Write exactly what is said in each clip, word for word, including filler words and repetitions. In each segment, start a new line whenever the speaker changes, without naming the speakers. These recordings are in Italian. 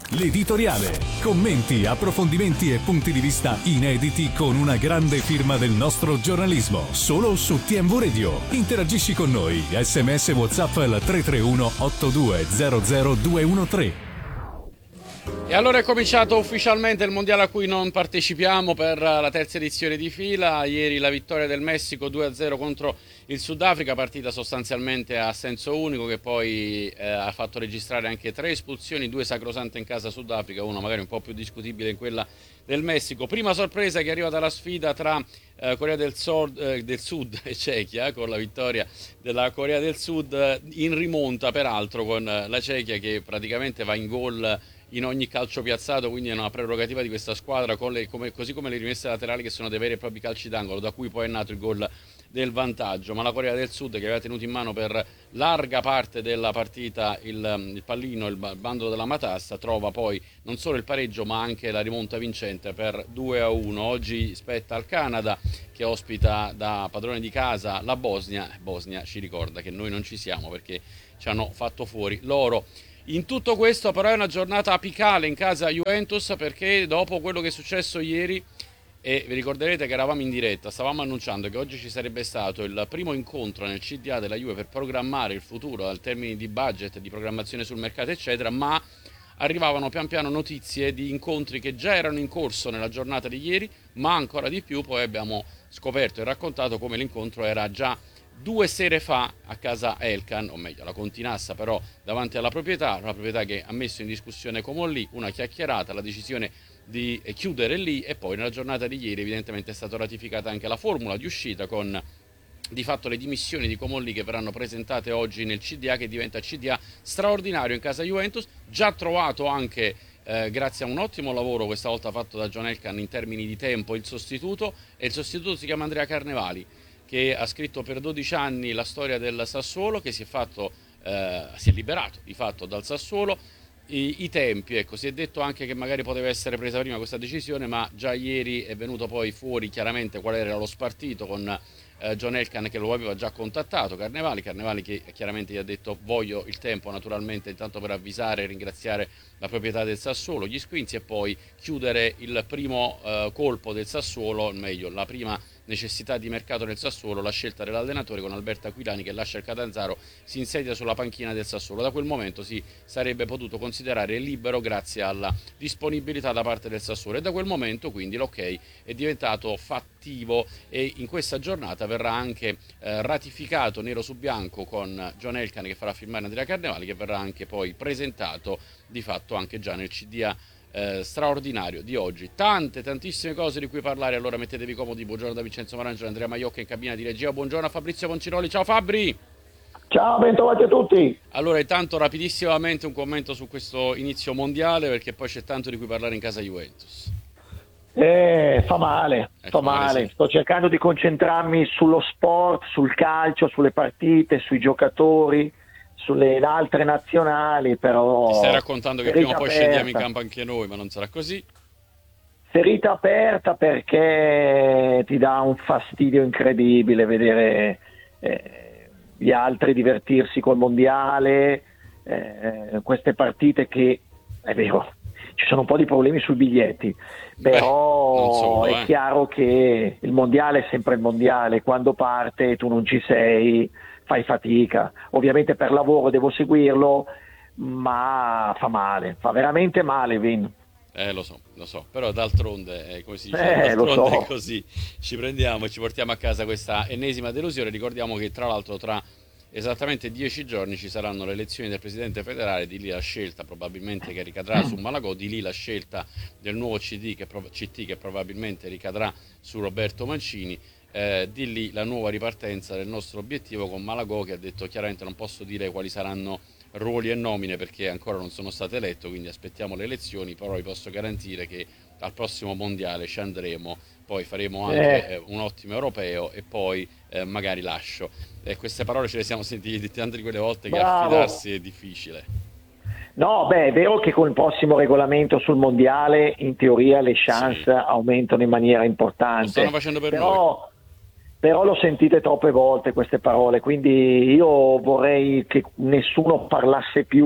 L'editoriale. Commenti, approfondimenti e punti di vista inediti con una grande firma del nostro giornalismo. Solo su T M V Radio. Interagisci con noi. Sms WhatsApp al tre tre uno otto due zero zero due uno tre.
E allora è cominciato ufficialmente il mondiale a cui non partecipiamo per la terza edizione di fila. Ieri la vittoria del Messico due a zero contro il Sudafrica, partita sostanzialmente a senso unico che poi eh, ha fatto registrare anche tre espulsioni, due sacrosante in casa Sudafrica, una magari un po' più discutibile in quella del Messico. Prima sorpresa che arriva dalla sfida tra eh, Corea del Sud, eh, del Sud e Cechia, con la vittoria della Corea del Sud eh, in rimonta peraltro con la Cechia che praticamente va in gol in ogni calcio piazzato, quindi è una prerogativa di questa squadra, con le, come, così come le rimesse laterali che sono dei veri e propri calci d'angolo, da cui poi è nato il gol del vantaggio. Ma la Corea del Sud, che aveva tenuto in mano per larga parte della partita il, il pallino, il bando della matassa, trova poi non solo il pareggio ma anche la rimonta vincente per due a uno. Oggi spetta al Canada, che ospita da padrone di casa la Bosnia. Bosnia ci ricorda che noi non ci siamo perché ci hanno fatto fuori loro. In tutto questo però è una giornata apicale in casa Juventus, perché dopo quello che è successo ieri, e vi ricorderete che eravamo in diretta, stavamo annunciando che oggi ci sarebbe stato il primo incontro nel C D A della Juve per programmare il futuro al termine di budget, di programmazione sul mercato eccetera, ma arrivavano pian piano notizie di incontri che già erano in corso nella giornata di ieri, ma ancora di più poi abbiamo scoperto e raccontato come l'incontro era già due sere fa a casa Elkan, o meglio la Continassa però davanti alla proprietà, la proprietà che ha messo in discussione Comolli, una chiacchierata, la decisione di chiudere lì, e poi nella giornata di ieri evidentemente è stata ratificata anche la formula di uscita con di fatto le dimissioni di Comolli che verranno presentate oggi nel C D A, che diventa C D A straordinario in casa Juventus, già trovato anche eh, grazie a un ottimo lavoro questa volta fatto da John Elkann in termini di tempo il sostituto, e il sostituto si chiama Andrea Carnevali, che ha scritto per dodici anni la storia del Sassuolo, che si è fatto eh, si è liberato di fatto dal Sassuolo. I, i tempi, ecco, si è detto anche che magari poteva essere presa prima questa decisione, ma già ieri è venuto poi fuori chiaramente qual era lo spartito con eh, John Elkann, che lo aveva già contattato Carnevali, Carnevali che chiaramente gli ha detto voglio il tempo naturalmente intanto per avvisare e ringraziare la proprietà del Sassuolo, gli Squinzi, e poi chiudere il primo eh, colpo del Sassuolo, meglio la prima necessità di mercato nel Sassuolo, la scelta dell'allenatore con Alberto Aquilani che lascia il Catanzaro, si insedia sulla panchina del Sassuolo. Da quel momento si sarebbe potuto considerare libero grazie alla disponibilità da parte del Sassuolo, e da quel momento quindi l'ok è diventato fattivo, e in questa giornata verrà anche eh, ratificato nero su bianco con John Elkann che farà firmare Andrea Carnevali, che verrà anche poi presentato di fatto anche già nel C D A Eh, straordinario di oggi. Tante tantissime cose di cui parlare, allora mettetevi comodi. Buongiorno da Vincenzo Marangelo, Andrea Maiocca in cabina di regia. Buongiorno a Fabrizio Conciroli. Ciao Fabri.
Ciao, bentrovati a tutti.
Allora intanto rapidissimamente un commento su questo inizio mondiale, perché poi c'è tanto di cui parlare in casa Juventus.
Eh, fa male,
eh,
fa male,
male sì.
Sto cercando di concentrarmi sullo sport, sul calcio, sulle partite, sui giocatori, sulle altre nazionali, però...
Ti stai raccontando che prima o poi scendiamo in campo anche noi, ma non sarà così?
Ferita aperta, perché ti dà un fastidio incredibile vedere eh, gli altri divertirsi col mondiale, eh, queste partite che, è vero, ci sono un po' di problemi sui biglietti, però Beh, solo, è eh. chiaro che il mondiale è sempre il mondiale, quando parte tu non ci sei, fai fatica. Ovviamente per lavoro devo seguirlo, ma fa male, fa veramente male, Vin.
Eh lo so, lo so, però d'altronde, eh, come si dice,
eh,
d'altronde
so.
è così, ci prendiamo e ci portiamo a casa questa ennesima delusione. Ricordiamo che tra l'altro tra esattamente dieci giorni ci saranno le elezioni del presidente federale, di lì la scelta probabilmente che ricadrà su Malagò, di lì la scelta del nuovo C D che, C T che probabilmente ricadrà su Roberto Mancini. Eh, di lì la nuova ripartenza del nostro obiettivo con Malagò, che ha detto chiaramente non posso dire quali saranno ruoli e nomine perché ancora non sono stato eletto, quindi aspettiamo le elezioni, però vi posso garantire che al prossimo mondiale ci andremo, poi faremo anche eh. un ottimo europeo e poi eh, magari lascio. E queste parole ce le siamo sentite tante di quelle volte. Bravo. Che affidarsi è difficile.
No, beh, è vero che con il prossimo regolamento sul mondiale in teoria le chance sì. aumentano in maniera importante. Lo
stanno facendo per
però...
noi.
Però l'ho sentite troppe volte queste parole, quindi io vorrei che nessuno parlasse più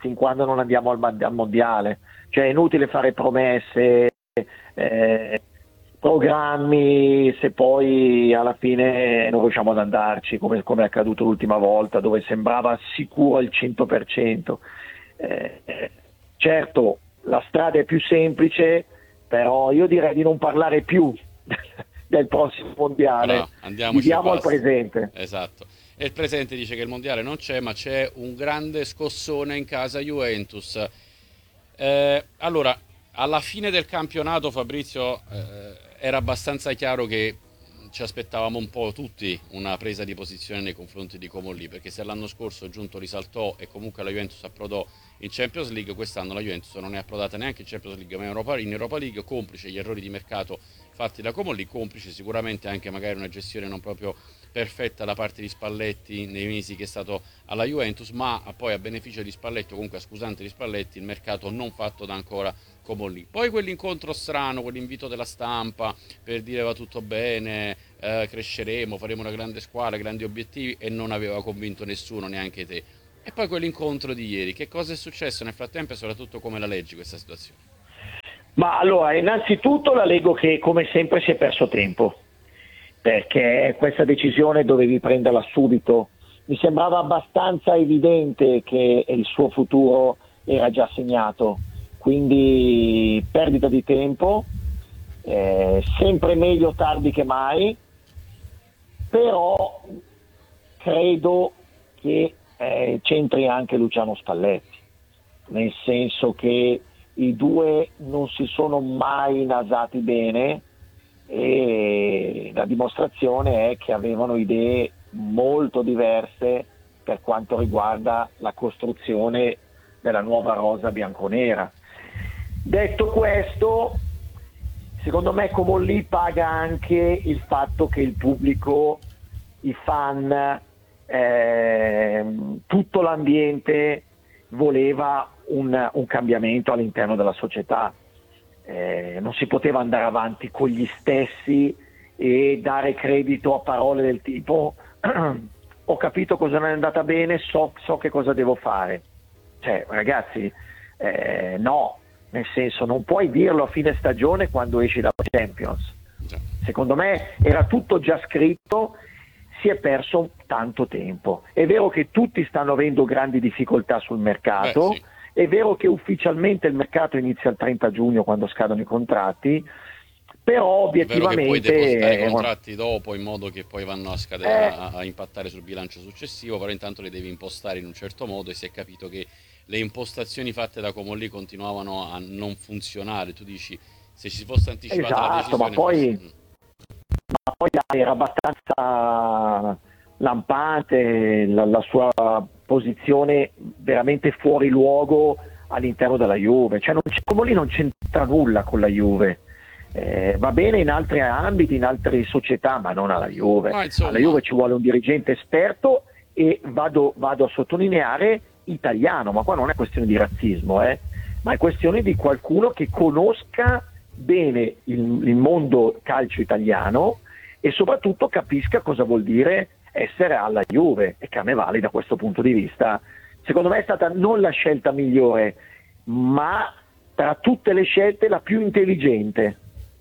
fin quando non andiamo al, al mondiale. Cioè è inutile fare promesse, eh, programmi, se poi alla fine non riusciamo ad andarci, come, come è accaduto l'ultima volta, dove sembrava sicuro al cento per cento. Eh, certo, la strada è più semplice, però io direi di non parlare più del prossimo mondiale.
No, andiamoci,
viviamo al
basta.
presente.
Esatto. E il presente dice che il mondiale non c'è, ma c'è un grande scossone in casa Juventus. Eh, allora, alla fine del campionato, Fabrizio, eh, era abbastanza chiaro che ci aspettavamo un po' tutti una presa di posizione nei confronti di Comolli, perché se l'anno scorso Giunto risaltò e comunque la Juventus approdò in Champions League, quest'anno la Juventus non è approdata neanche in Champions League ma in Europa, in Europa League, complice gli errori di mercato fatti da Comolli, complice sicuramente anche magari una gestione non proprio perfetta da parte di Spalletti nei mesi che è stato alla Juventus, ma poi a beneficio di Spalletti o comunque a scusante di Spalletti il mercato non fatto da ancora Comolli. Poi quell'incontro strano, quell'invito della stampa per dire va tutto bene, eh, cresceremo, faremo una grande squadra, grandi obiettivi, e non aveva convinto nessuno, neanche te. E poi quell'incontro di ieri, che cosa è successo nel frattempo e soprattutto come la leggi questa situazione?
Ma allora, innanzitutto la leggo che come sempre si è perso tempo, perché questa decisione dovevi prenderla subito. Mi sembrava abbastanza evidente che il suo futuro era già segnato, quindi perdita di tempo, eh, sempre meglio tardi che mai, però credo che eh, c'entri anche Luciano Spalletti, nel senso che i due non si sono mai nasati bene e la dimostrazione è che avevano idee molto diverse per quanto riguarda la costruzione della nuova rosa bianconera. Detto questo, secondo me Comolli paga anche il fatto che il pubblico, i fan, eh, tutto l'ambiente voleva un, un cambiamento all'interno della società. Eh, non si poteva andare avanti con gli stessi e dare credito a parole del tipo ho capito cosa non è andata bene, so, so che cosa devo fare. Cioè, ragazzi, eh, no, nel senso, non puoi dirlo a fine stagione quando esci dalla Champions. Secondo me era tutto già scritto, si è perso tanto tempo. È vero che tutti stanno avendo grandi difficoltà sul mercato. Beh, sì. È vero che ufficialmente il mercato inizia il trenta giugno quando scadono i contratti, però obiettivamente...
È vero che puoi depositare i contratti eh, dopo in modo che poi vanno a, scadere, eh, a, a impattare sul bilancio successivo, però intanto li devi impostare in un certo modo e si è capito che le impostazioni fatte da Comolli continuavano a non funzionare. Tu dici, se ci si fosse anticipata
esatto,
la decisione...
ma poi,
fosse...
ma poi era abbastanza lampante la, la sua posizione veramente fuori luogo all'interno della Juve, cioè non c'è, Comolli non c'entra nulla con la Juve, eh, va bene in altri ambiti, in altre società, ma non alla Juve. Ma insomma... alla Juve ci vuole un dirigente esperto e vado, vado a sottolineare italiano, ma qua non è questione di razzismo, eh, ma è questione di qualcuno che conosca bene il, il mondo calcio italiano e soprattutto capisca cosa vuol dire essere alla Juve, e Carnevali da questo punto di vista secondo me è stata non la scelta migliore, ma tra tutte le scelte la più intelligente.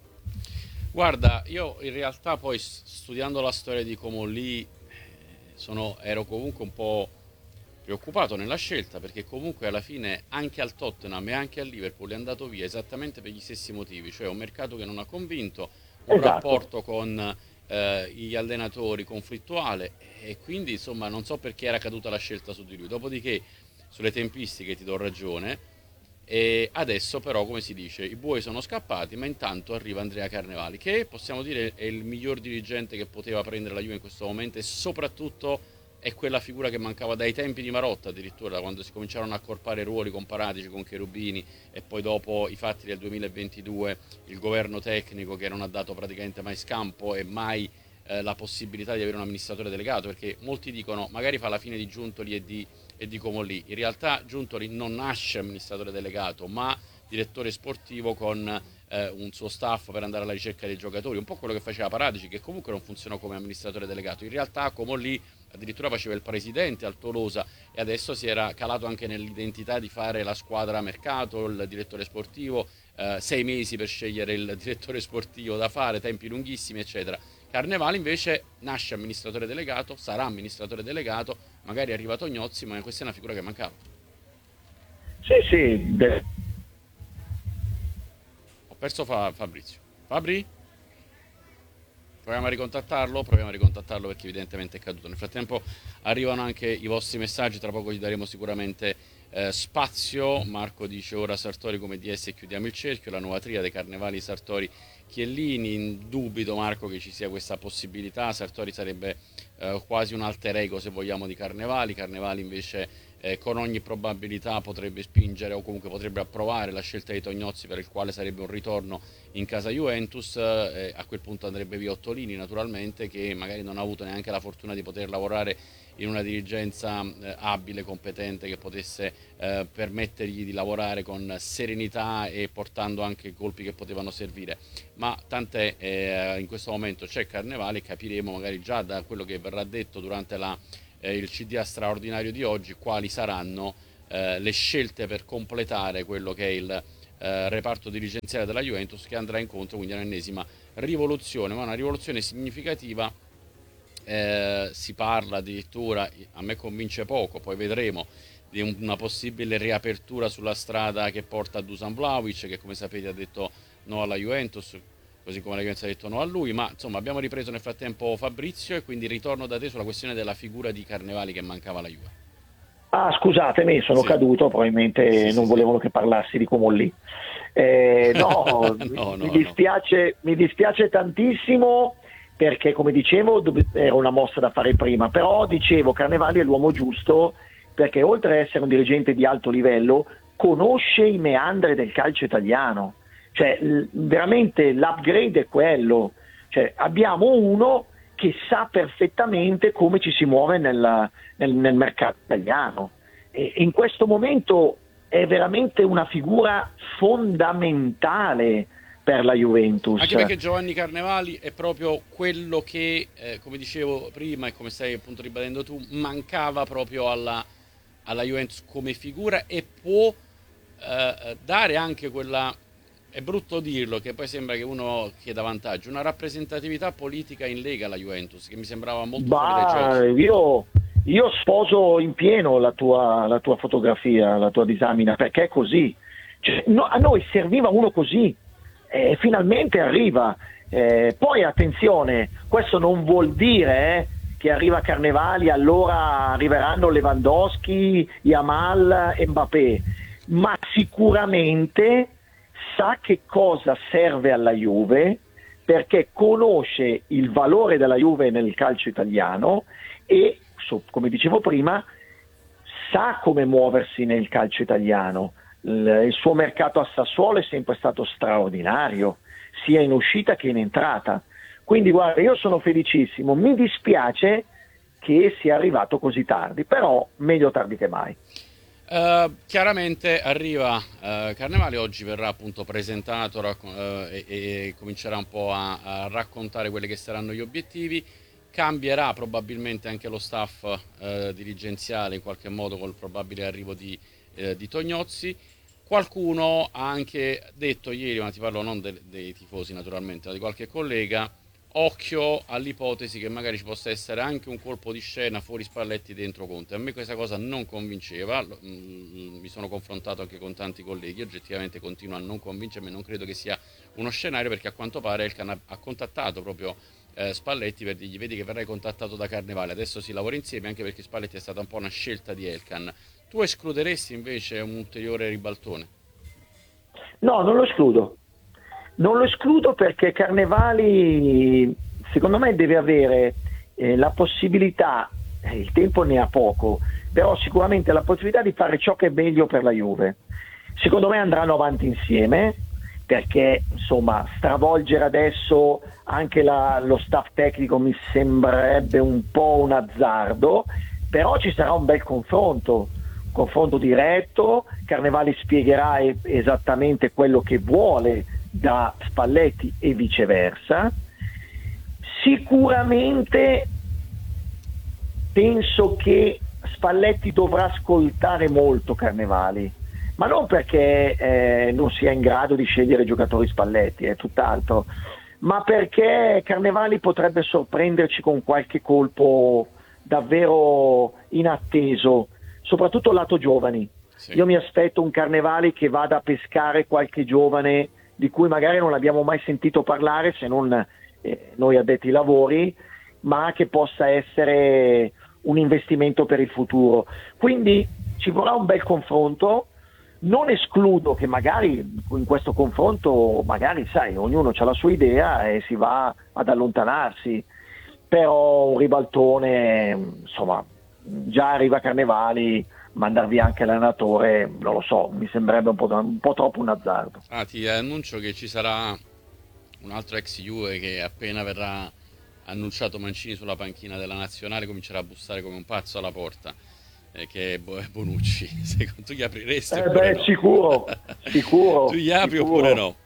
Guarda, io in realtà poi studiando la storia di Comolli sono, ero comunque un po' preoccupato nella scelta, perché comunque alla fine anche al Tottenham e anche al Liverpool è andato via esattamente per gli stessi motivi, cioè un mercato che non ha convinto, un esatto. rapporto con eh, gli allenatori conflittuale, e quindi insomma non so perché era caduta la scelta su di lui. Dopodiché sulle tempistiche ti do ragione, e adesso però, come si dice, i buoi sono scappati, ma intanto arriva Andrea Carnevali, che possiamo dire è il miglior dirigente che poteva prendere la Juve in questo momento, e soprattutto è quella figura che mancava dai tempi di Marotta, addirittura quando si cominciarono a accorpare ruoli comparatici con Cherubini, e poi dopo i fatti del duemilaventidue, il governo tecnico che non ha dato praticamente mai scampo e mai eh, la possibilità di avere un amministratore delegato, perché molti dicono magari fa la fine di Giuntoli e di, e di Comolli. In realtà Giuntoli non nasce amministratore delegato, ma direttore sportivo con eh, un suo staff per andare alla ricerca dei giocatori, un po' quello che faceva Paratici, che comunque non funzionò come amministratore delegato. In realtà Comolli addirittura faceva il presidente al Tolosa e adesso si era calato anche nell'identità di fare la squadra a mercato, il direttore sportivo, eh, sei mesi per scegliere il direttore sportivo da fare, tempi lunghissimi eccetera. Carnevali invece nasce amministratore delegato, sarà amministratore delegato, magari è arrivato Tognozzi, ma questa è una figura che mancava.
Sì, sì.
Ho perso Fa- Fabrizio. Fabri? Proviamo a ricontattarlo? Proviamo a ricontattarlo perché evidentemente è caduto. Nel frattempo arrivano anche i vostri messaggi, tra poco gli daremo sicuramente eh, spazio. Marco dice ora Sartori come D S e chiudiamo il cerchio, la nuova triade Carnevali, Sartori, Chiellini. Dubito, Marco, che ci sia questa possibilità. Sartori sarebbe eh, quasi un alter ego, se vogliamo, di Carnevali. Carnevali invece eh, con ogni probabilità potrebbe spingere o comunque potrebbe approvare la scelta di Tognozzi, per il quale sarebbe un ritorno in casa Juventus. Eh, a quel punto andrebbe via Ottolini, naturalmente, che magari non ha avuto neanche la fortuna di poter lavorare in una dirigenza eh, abile, competente, che potesse eh, permettergli di lavorare con serenità e portando anche colpi che potevano servire. Ma tant'è, eh, in questo momento c'è Carnevali e capiremo magari già da quello che verrà detto durante la, eh, il C D A straordinario di oggi quali saranno eh, le scelte per completare quello che è il eh, reparto dirigenziale della Juventus, che andrà incontro quindi all'ennesima rivoluzione, ma una rivoluzione significativa. Eh, si parla addirittura, a me convince poco, poi vedremo, di una possibile riapertura sulla strada che porta a Dusan Vlahovic, che come sapete ha detto no alla Juventus, così come la Juventus ha detto no a lui. Ma insomma abbiamo ripreso nel frattempo Fabrizio, e quindi ritorno da te sulla quessione della figura di Carnevali che mancava alla Juve.
Ah, scusatemi, sono sì. caduto, probabilmente sì, non sì, volevano sì. che parlassi di Comolli. Eh, no, no, no, mi, dispiace, no. mi dispiace tantissimo, perché come dicevo era una mossa da fare prima, però dicevo Carnevali è l'uomo giusto, perché oltre ad essere un dirigente di alto livello conosce i meandri del calcio italiano, cioè l- veramente l'upgrade è quello, cioè abbiamo uno che sa perfettamente come ci si muove nel, nel, nel mercato italiano, e in questo momento è veramente una figura fondamentale per la Juventus.
Anche perché Giovanni Carnevali è proprio quello che, eh, come dicevo prima e come stai appunto ribadendo tu, mancava proprio alla, alla Juventus come figura, e può eh, dare anche quella, è brutto dirlo, che poi sembra che uno chieda vantaggio, una rappresentatività politica in Lega alla Juventus, che mi sembrava molto
bah,
fuori dai giochi.
Io, io sposo in pieno la tua, la tua fotografia, la tua disamina, perché è così. Cioè, no, a noi serviva uno così. E finalmente arriva, eh, poi attenzione, questo non vuol dire eh, che arriva Carnevali allora arriveranno Lewandowski, Yamal e Mbappé, ma sicuramente sa che cosa serve alla Juve, perché conosce il valore della Juve nel calcio italiano e, come dicevo prima, sa come muoversi nel calcio italiano. Il suo mercato a Sassuolo è sempre stato straordinario, sia in uscita che in entrata. Quindi guarda, io sono felicissimo, mi dispiace che sia arrivato così tardi, però meglio tardi che mai.
Uh, chiaramente arriva uh, Carnevali, oggi verrà appunto presentato racco- uh, e, e comincerà un po' a, a raccontare quelli che saranno gli obiettivi. Cambierà probabilmente anche lo staff uh, dirigenziale in qualche modo col probabile arrivo di, uh, di Tognozzi. Qualcuno ha anche detto ieri, ma ti parlo non de- dei tifosi naturalmente, ma di qualche collega, occhio all'ipotesi che magari ci possa essere anche un colpo di scena fuori Spalletti dentro Conte. A me questa cosa non convinceva, mi sono confrontato anche con tanti colleghi, oggettivamente continua a non convincermi, non credo che sia uno scenario, perché a quanto pare Elkann ha, ha contattato proprio eh, Spalletti per dirgli vedi che verrai contattato da Carnevali, adesso si lavora insieme, anche perché Spalletti è stata un po' una scelta di Elkann. Tu escluderesti invece un ulteriore ribaltone?
No, non lo escludo. Non lo escludo perché Carnevali, secondo me, deve avere eh, la possibilità, eh, il tempo ne ha poco, però sicuramente la possibilità di fare ciò che è meglio per la Juve. Secondo me andranno avanti insieme, perché insomma stravolgere adesso anche la, lo staff tecnico mi sembrerebbe un po' un azzardo, però ci sarà un bel confronto. confronto diretto, Carnevali spiegherà esattamente quello che vuole da Spalletti e viceversa. Sicuramente penso che Spalletti dovrà ascoltare molto Carnevali, ma non perché eh, non sia in grado di scegliere giocatori Spalletti, è tutt'altro, ma perché Carnevali potrebbe sorprenderci con qualche colpo davvero inatteso, soprattutto lato giovani. Sì. Io mi aspetto un Carnevali che vada a pescare qualche giovane di cui magari non abbiamo mai sentito parlare, se non eh, noi addetti ai lavori, ma che possa essere un investimento per il futuro. Quindi ci vorrà un bel confronto. Non escludo che magari in questo confronto, magari sai, ognuno ha la sua idea e si va ad allontanarsi, però un ribaltone, insomma, già arriva Carnevali, mandar via anche l'allenatore, non lo so, mi sembrerebbe un po', un po' troppo un azzardo.
Ah, ti annuncio che ci sarà un altro ex Juve che appena verrà annunciato Mancini sulla panchina della nazionale comincerà a bussare come un pazzo alla porta. Che è Bonucci. Secondo tu gli apriresti?
Eh beh,
no?
sicuro, sicuro.
Tu gli apri
sicuro.
oppure no?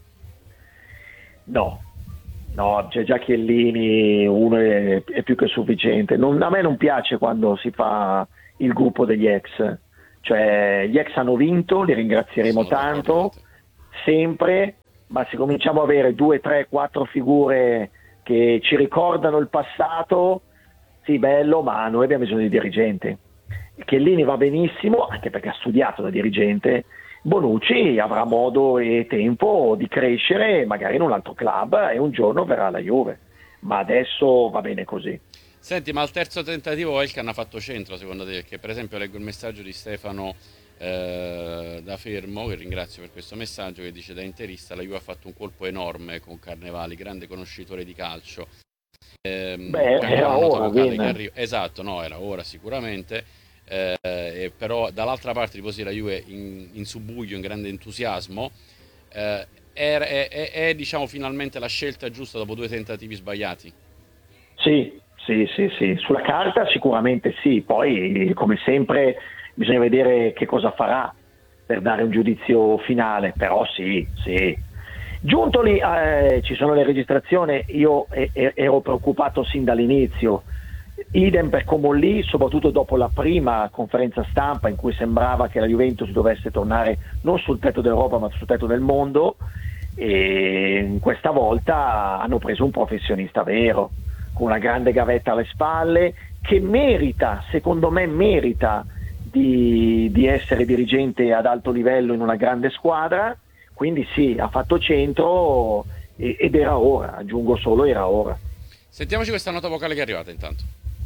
No, no, c'è già Chiellini, uno è, è più che sufficiente. Non, a me non piace quando si fa il gruppo degli ex, cioè gli ex hanno vinto, li ringrazieremo Sono tanto, sempre, ma se cominciamo a avere due, tre, quattro figure che ci ricordano il passato, sì, bello, ma noi abbiamo bisogno di dirigenti. Chiellini va benissimo, anche perché ha studiato da dirigente. Bonucci avrà modo e tempo di crescere magari in un altro club e un giorno verrà alla Juve, ma adesso va bene così.
Senti, ma al terzo tentativo Elkann ha fatto centro secondo te? Perché per esempio leggo il messaggio di Stefano eh, da Fermo, che ringrazio per questo messaggio, che dice: da interista la Juve ha fatto un colpo enorme con Carnevali, grande conoscitore di calcio. Eh,
Beh, era ora,
arri- esatto, no, era ora sicuramente. Eh, però dall'altra parte tifosi la Juve in, in subbuglio, in grande entusiasmo, eh, è, è, è, è diciamo finalmente la scelta giusta dopo due tentativi sbagliati?
Sì, sì, sì, sì, sulla carta sicuramente sì, poi come sempre bisogna vedere che cosa farà per dare un giudizio finale, però sì, sì. Giuntoli, eh, ci sono le registrazioni, io eh, ero preoccupato sin dall'inizio. Idem per Comolli, soprattutto dopo la prima conferenza stampa in cui sembrava che la Juventus dovesse tornare non sul tetto d'Europa ma sul tetto del mondo, e questa volta hanno preso un professionista vero, con una grande gavetta alle spalle, che merita, secondo me merita di, di essere dirigente ad alto livello in una grande squadra. Quindi sì, ha fatto centro ed era ora, aggiungo solo era ora.
Sentiamoci questa nota vocale che è arrivata intanto.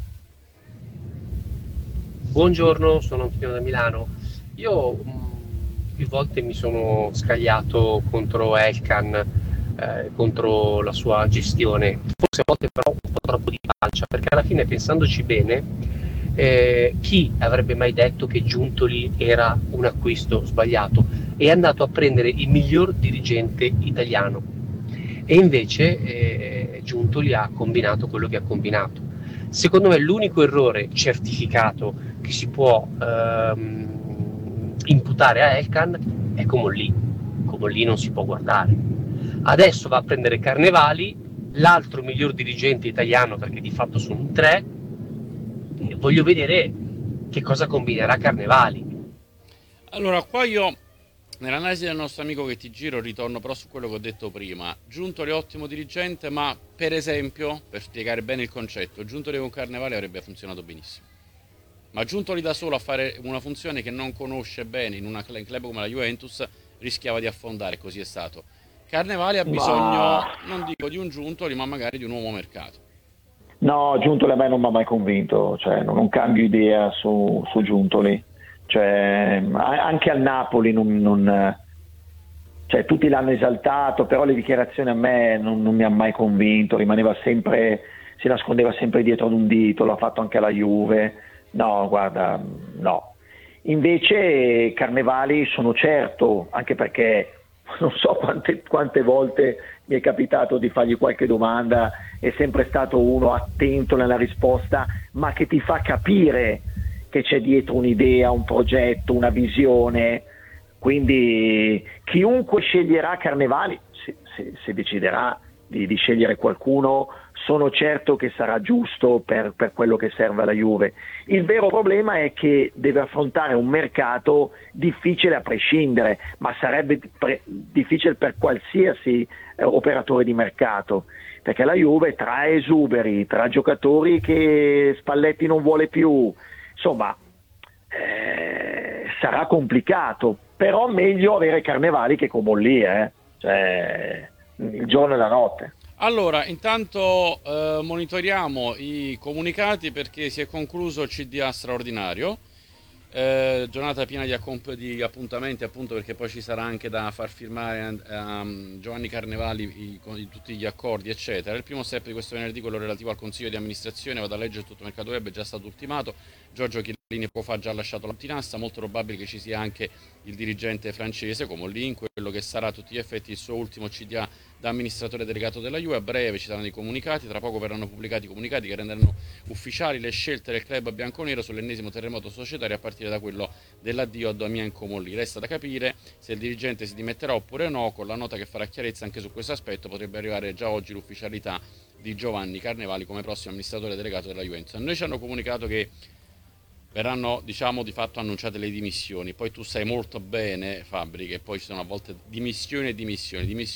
Buongiorno, sono Antonio da Milano. Io mh, più volte mi sono scagliato contro Elkann, eh, contro la sua gestione, forse a volte però un po' troppo di pancia, perché alla fine, pensandoci bene, eh, chi avrebbe mai detto che Giuntoli era un acquisto sbagliato? È andato a prendere il miglior dirigente italiano e invece eh, Giuntoli ha combinato quello che ha combinato. Secondo me l'unico errore certificato che si può ehm, imputare a Elkann è Comolli. Comolli non si può guardare. Adesso va a prendere Carnevali, l'altro miglior dirigente italiano, perché di fatto sono tre, e voglio vedere che cosa combinerà Carnevali.
Allora, qua io nell'analisi del nostro amico che ti giro ritorno però su quello che ho detto prima. Giuntoli è ottimo dirigente, ma per esempio, per spiegare bene il concetto, Giuntoli con Carnevali avrebbe funzionato benissimo. Ma Giuntoli da solo a fare una funzione che non conosce bene in una in club come la Juventus rischiava di affondare, così è stato. Carnevali ha bisogno, ma... non dico di un Giuntoli, ma magari di un uomo mercato.
No, Giuntoli a me non mi ha mai convinto, cioè non, non cambio idea su, su Giuntoli. Cioè, anche al Napoli non, non, cioè, tutti l'hanno esaltato, però le dichiarazioni a me non, non mi ha mai convinto, rimaneva sempre, si nascondeva sempre dietro ad un dito, l'ha fatto anche alla Juve. No, guarda, no. Invece Carnevali sono certo, anche perché non so quante, quante volte mi è capitato di fargli qualche domanda, è sempre stato uno attento nella risposta, ma che ti fa capire che c'è dietro un'idea, un progetto, una visione. Quindi chiunque sceglierà Carnevali, se, se, se deciderà di, di scegliere qualcuno, sono certo che sarà giusto per, per quello che serve alla Juve. Il vero problema è che deve affrontare un mercato difficile a prescindere, ma sarebbe pre- difficile per qualsiasi eh, operatore di mercato, perché la Juve tra esuberi, tra giocatori che Spalletti non vuole più, insomma eh, sarà complicato, però meglio avere Carnevali che Comolli, eh? Cioè, il giorno e la notte.
Allora, intanto eh, monitoriamo i comunicati perché si è concluso il C D A straordinario, eh, giornata piena di, accomp- di appuntamenti, appunto perché poi ci sarà anche da far firmare a um, Giovanni Carnevali i, con i, tutti gli accordi eccetera. Il primo step di questo venerdì, quello relativo al consiglio di amministrazione, vado a leggere tutto il mercato web, è già stato ultimato. Giorgio Chiellini poco fa ha già lasciato la tinassa, molto probabile che ci sia anche il dirigente francese Comolli in quello che sarà a tutti gli effetti il suo ultimo C D A da amministratore delegato della Juve. A breve ci saranno i comunicati, tra poco verranno pubblicati i comunicati che renderanno ufficiali le scelte del club bianconero sull'ennesimo terremoto societario a partire da quello dell'addio a Damien Comolli. Resta da capire se il dirigente si dimetterà oppure no, con la nota che farà chiarezza anche su questo aspetto potrebbe arrivare già oggi l'ufficialità di Giovanni Carnevali come prossimo amministratore delegato della Juventus. A noi ci hanno comunicato che verranno, diciamo, di fatto annunciate le dimissioni. Poi tu sai molto bene, Fabri, che poi ci sono a volte dimissioni e dimissioni. dimissioni